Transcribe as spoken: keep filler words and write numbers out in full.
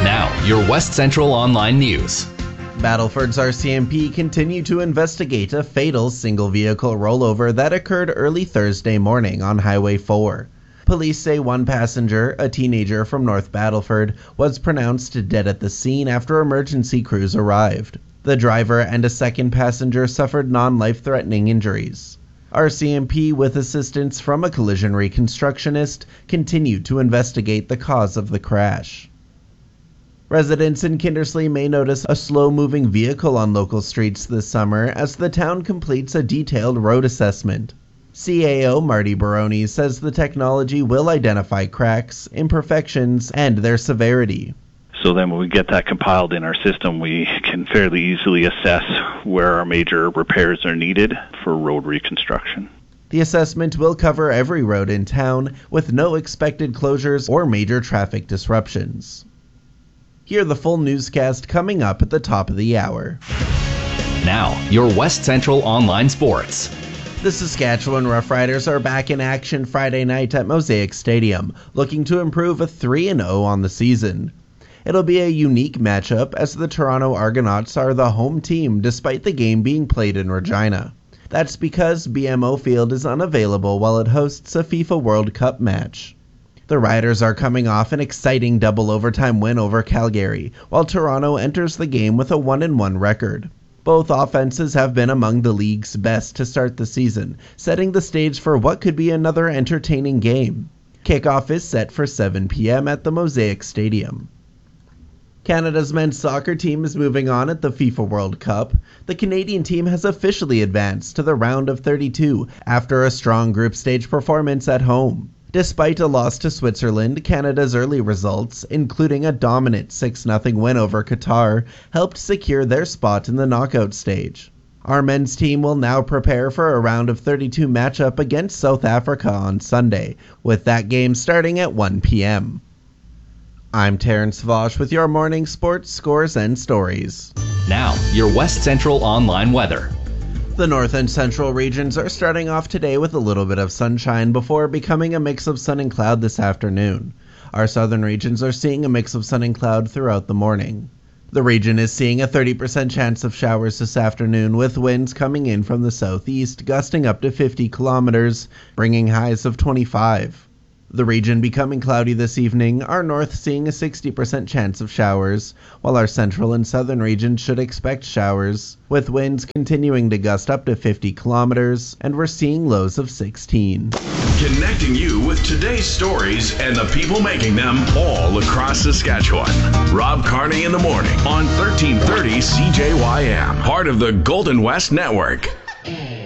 Now, your West Central Online News. Battleford's R C M P continue to investigate a fatal single-vehicle rollover that occurred early Thursday morning on Highway four. Police say one passenger, a teenager from North Battleford, was pronounced dead at the scene after emergency crews arrived. The driver and a second passenger suffered non-life-threatening injuries. R C M P, with assistance from a collision reconstructionist, continued to investigate the cause of the crash. Residents in Kindersley may notice a slow-moving vehicle on local streets this summer as the town completes a detailed road assessment. C A O Marty Baroni says the technology will identify cracks, imperfections, and their severity. So then when we get that compiled in our system, we can fairly easily assess where our major repairs are needed for road reconstruction. The assessment will cover every road in town, with no expected closures or major traffic disruptions. Hear the full newscast coming up at the top of the hour. Now, your West Central Online Sports. The Saskatchewan Roughriders are back in action Friday night at Mosaic Stadium, looking to improve a three and oh on the season. It'll be a unique matchup as the Toronto Argonauts are the home team despite the game being played in Regina. That's because B M O Field is unavailable while it hosts a FIFA World Cup match. The Riders are coming off an exciting double overtime win over Calgary, while Toronto enters the game with a one and one record. Both offenses have been among the league's best to start the season, setting the stage for what could be another entertaining game. Kickoff is set for seven p.m. at the Mosaic Stadium. Canada's men's soccer team is moving on at the FIFA World Cup. The Canadian team has officially advanced to the round of thirty-two after a strong group stage performance at home. Despite a loss to Switzerland, Canada's early results, including a dominant six nothing win over Qatar, helped secure their spot in the knockout stage. Our men's team will now prepare for a round of thirty-two matchup against South Africa on Sunday, with that game starting at one p.m. I'm Terrence Vosch with your morning sports scores and stories. Now, your West Central Online weather. The north and central regions are starting off today with a little bit of sunshine before becoming a mix of sun and cloud this afternoon. Our southern regions are seeing a mix of sun and cloud throughout the morning. The region is seeing a thirty percent chance of showers this afternoon, with winds coming in from the southeast gusting up to fifty kilometers, bringing highs of twenty-five. The region becoming cloudy this evening, our north seeing a sixty percent chance of showers, while our central and southern regions should expect showers, with winds continuing to gust up to fifty kilometers, and we're seeing lows of sixteen. Connecting you with today's stories and the people making them all across Saskatchewan. Rob Carney in the morning on thirteen thirty C J Y M, part of the Golden West Network.